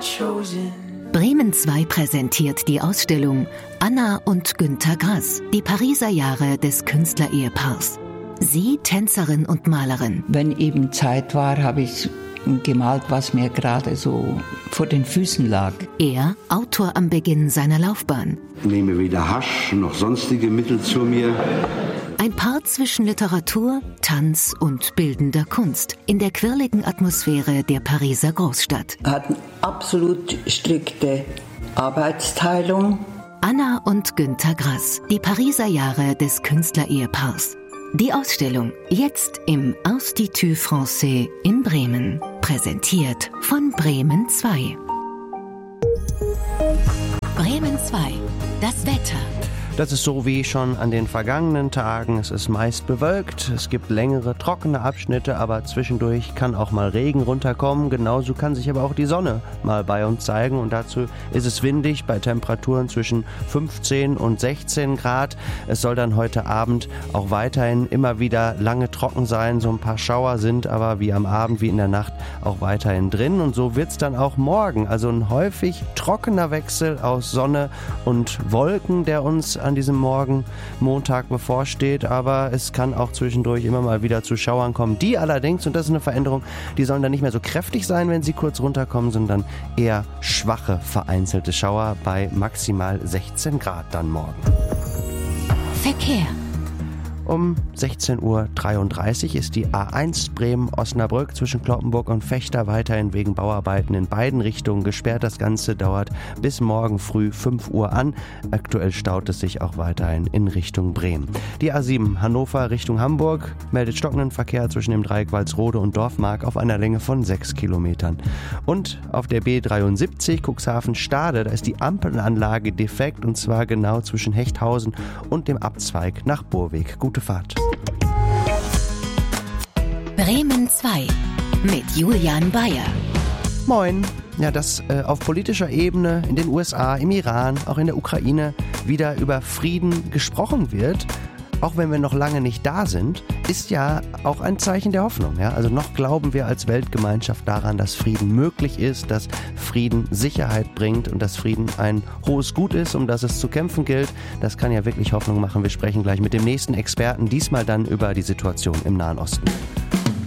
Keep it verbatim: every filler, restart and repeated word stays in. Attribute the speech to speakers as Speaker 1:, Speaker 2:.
Speaker 1: chosen.
Speaker 2: Bremen zwei präsentiert die Ausstellung Anna und Günter Grass, die Pariser Jahre des Künstlerehepaars. Sie, Tänzerin und Malerin.
Speaker 3: Wenn eben Zeit war, habe ich gemalt, was mir gerade so vor den Füßen lag.
Speaker 2: Er, Autor am Beginn seiner Laufbahn.
Speaker 4: Nehme weder Hasch noch sonstige Mittel zu mir.
Speaker 2: Ein Paar zwischen Literatur, Tanz und bildender Kunst in der quirligen Atmosphäre der Pariser Großstadt.
Speaker 3: Hatten absolut strikte Arbeitsteilung.
Speaker 2: Anna und Günter Grass, die Pariser Jahre des Künstlerehepaars. Die Ausstellung jetzt im Institut Français in Bremen. Präsentiert von Bremen zwei. Bremen zwei. Das Wetter.
Speaker 5: Das ist so wie schon an den vergangenen Tagen. Es ist meist bewölkt, es gibt längere, trockene Abschnitte, aber zwischendurch kann auch mal Regen runterkommen. Genauso kann sich aber auch die Sonne mal bei uns zeigen und dazu ist es windig bei Temperaturen zwischen fünfzehn und sechzehn Grad. Es soll dann heute Abend auch weiterhin immer wieder lange trocken sein. So ein paar Schauer sind aber wie am Abend wie in der Nacht auch weiterhin drin und so wird es dann auch morgen. Also ein häufig trockener Wechsel aus Sonne und Wolken, der uns an diesem Morgen Montag bevorsteht, aber es kann auch zwischendurch immer mal wieder zu Schauern kommen. Die allerdings, und das ist eine Veränderung, die sollen dann nicht mehr so kräftig sein, wenn sie kurz runterkommen, sondern eher schwache vereinzelte Schauer bei maximal sechzehn Grad dann morgen.
Speaker 2: Verkehr.
Speaker 5: Um sechzehn Uhr dreiunddreißig ist die A eins Bremen-Osnabrück zwischen Cloppenburg und Vechta weiterhin wegen Bauarbeiten in beiden Richtungen gesperrt. Das Ganze dauert bis morgen früh fünf Uhr an. Aktuell staut es sich auch weiterhin in Richtung Bremen. Die A sieben Hannover Richtung Hamburg meldet stockenden Verkehr zwischen dem Dreieck Walsrode und Dorfmark auf einer Länge von sechs Kilometern. Und auf der B dreiundsiebzig Cuxhaven-Stade, da ist die Ampelanlage defekt und zwar genau zwischen Hechthausen und dem Abzweig nach Burweg. Gute Fahrt.
Speaker 2: Bremen zwei mit Julian Bayer.
Speaker 5: Moin. Ja, dass äh, auf politischer Ebene in den U S A, im Iran, auch in der Ukraine wieder über Frieden gesprochen wird, auch wenn wir noch lange nicht da sind, ist ja auch ein Zeichen der Hoffnung. Ja? Also noch glauben wir als Weltgemeinschaft daran, dass Frieden möglich ist, dass Frieden Sicherheit bringt und dass Frieden ein hohes Gut ist, um das es zu kämpfen gilt. Das kann ja wirklich Hoffnung machen. Wir sprechen gleich mit dem nächsten Experten, diesmal dann über die Situation im Nahen Osten.